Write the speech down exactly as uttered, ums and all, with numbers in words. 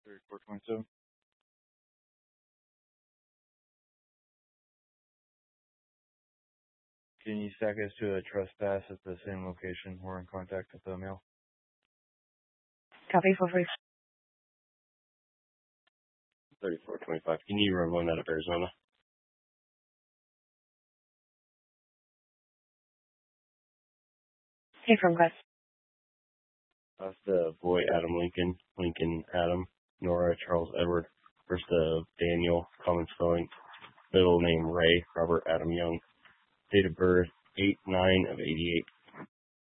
thirty-four twenty-seven. Can you stack us to a trespass at the same location or in contact with the mail? Copy for free. thirty-four twenty-five. Can you run one out of Arizona? Hey, from Quest. That's the boy Adam Lincoln, Lincoln Adam, Nora Charles Edward. First of Daniel, common spelling. Middle name Ray, Robert Adam Young. Date of birth eight nine of eighty-eight.